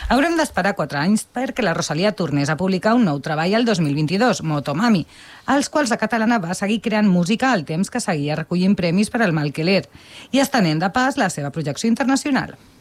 Haurem d'esperar 4 anys perquè la Rosalia tornés a publicar un nou treball el 2022, Motomami, als quals la catalana va seguir creant música al temps que seguia recollint premis per al Malqueler i estenent de pas la seva projecció internacional.